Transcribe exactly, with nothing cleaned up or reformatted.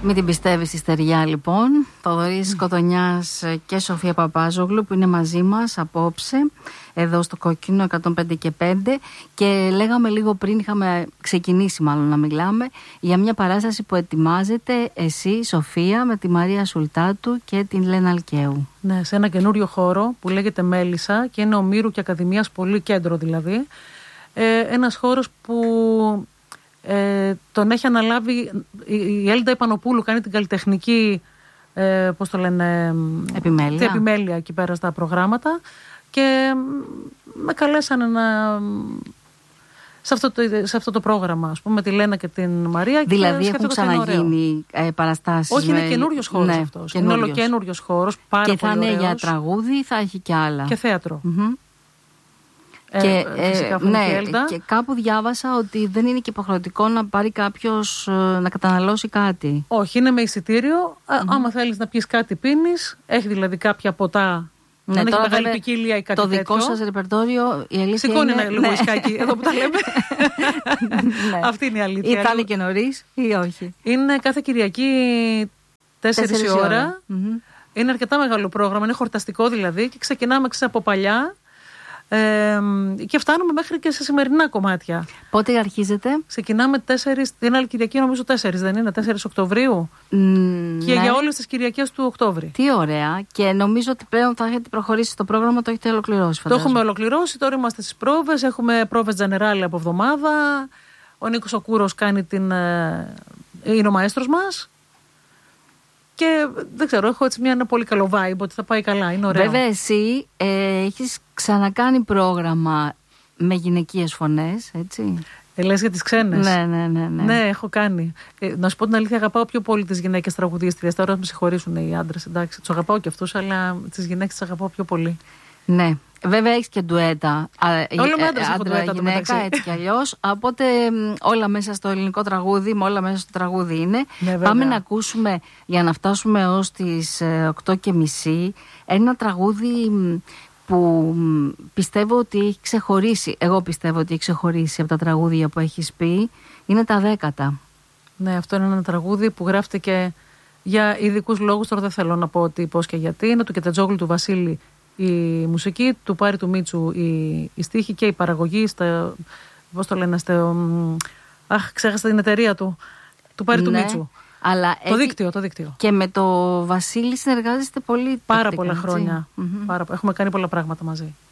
Μην την πιστεύει στη στεριά, λοιπόν. Θοδωρής Κοτονιάς και Σοφία Παπάζογλου που είναι μαζί μας απόψε εδώ στο Κόκκινο εκατόν πέντε και πέντε, και λέγαμε λίγο πριν, είχαμε ξεκινήσει μάλλον να μιλάμε για μια παράσταση που ετοιμάζετε εσύ, Σοφία, με τη Μαρία Σουλτάτου και την Λένα Αλκαίου. Ναι, σε ένα καινούριο χώρο που λέγεται Μέλισσα και είναι Ομήρου και Ακαδημίας, πολύ κέντρο δηλαδή. Ε, ένας χώρος που ε, τον έχει αναλάβει η Έλντα Ιπανοπούλου, κάνει την καλλιτεχνική ε, πώς το λένε, επιμέλεια. επιμέλεια εκεί πέρα στα προγράμματα, και με καλέσανε να, σε, αυτό το, σε αυτό το πρόγραμμα, ας πούμε, με τη Λένα και την Μαρία. Δηλαδή και έχουν ξαναγίνει ε, παραστάσεις. Όχι, με... είναι καινούριος χώρος, ναι, αυτός. Καινούριος. Είναι ολοκαίνούριος χώρος, πάρα και πολύ θα είναι ωραίος. Για τραγούδι ή θα έχει και άλλα? Και θέατρο. Mm-hmm. Ε, και, φυσικά, ε, ναι, και, και κάπου διάβασα ότι δεν είναι και υποχρεωτικό να πάρει κάποιος ε, να καταναλώσει κάτι. Όχι, είναι με εισιτήριο. Mm-hmm. Άμα θέλεις να πιεις κάτι, πίνεις. Έχει δηλαδή κάποια ποτά. Ναι, δεν έχει μεγάλη ποικιλία ή κάτι το τέτοιο. Το δικό σας ρεπερτόριο, η αλήθεια σηκώνει είναι... ένα λίγο ισκάκι, εδώ που τα λέμε. Ναι. Αυτή είναι η αλήθεια. Ή θα είναι και νωρίς ή όχι? Είναι κάθε Κυριακή τέσσερις η ώρα. Mm-hmm. Είναι αρκετά μεγάλο πρόγραμμα, είναι χορταστικό δηλαδή, και ξεκινάμε ξέρεις, από παλιά. Ε, και φτάνουμε μέχρι και σε σημερινά κομμάτια. Πότε αρχίζετε? Ξεκινάμε τέσσερις, την άλλη Κυριακή νομίζω τέσσερις, δεν είναι, τέσσερις Οκτωβρίου. Mm, και ναι. Για όλες τις Κυριακές του Οκτώβρη. Τι ωραία. Και νομίζω ότι πλέον θα έχετε προχωρήσει στο πρόγραμμα, το έχετε ολοκληρώσει, φαντάζομαι. Το έχουμε ολοκληρώσει, τώρα είμαστε στις πρόβες, έχουμε πρόβες τζενεράλη από εβδομάδα. Ο Νίκος ο Κούρος κάνει την, ε, είναι ο μαέστρος μας. Και δεν ξέρω, έχω έτσι μια, ένα πολύ καλό vibe ότι θα πάει καλά, είναι ωραίο. Βέβαια εσύ ε, έχεις ξανακάνει πρόγραμμα με γυναικείες φωνές, έτσι? Ε, λες για τις ξένες? Ναι, ναι, ναι, ναι. Ναι, έχω κάνει. Ε, να σου πω την αλήθεια, αγαπάω πιο πολύ τις γυναίκες τραγουδίστριες. Τώρα με συγχωρήσουν οι άντρες, εντάξει. Τους αγαπάω και αυτούς, αλλά τις γυναίκες τις αγαπάω πιο πολύ. Ναι. Βέβαια έχεις και ντουέτα. Όλο με άντρες έχω ντουέτα, γυναίκα, έτσι κι αλλιώς. Οπότε όλα μέσα στο ελληνικό τραγούδι, με όλα μέσα στο τραγούδι είναι. Ναι, πάμε να ακούσουμε, για να φτάσουμε ως τις οκτώ και μισή, ένα τραγούδι που πιστεύω ότι έχει ξεχωρίσει. Εγώ πιστεύω ότι έχει ξεχωρίσει από τα τραγούδια που έχεις πει. Είναι τα δέκατα. Ναι, αυτό είναι ένα τραγούδι που γράφτηκε για ειδικούς λόγους. Τώρα δεν θέλω να πω τι, πώς και γιατί. Είναι του Κετατζόγλου, του Βασίλη η μουσική, του Πάρη του Μίτσου η, η στίχη και η παραγωγή στα, πώς το λένε, στο, αχ, ξέχασα την εταιρεία του, του Πάρη, ναι, του Μίτσου. Αλλά το έχει... δίκτυο, το δίκτυο. Και με το Βασίλη συνεργάζεστε πολύ πάρα τακτικά, πολλά χρόνια. Mm-hmm. Πάρα, έχουμε κάνει πολλά πράγματα μαζί.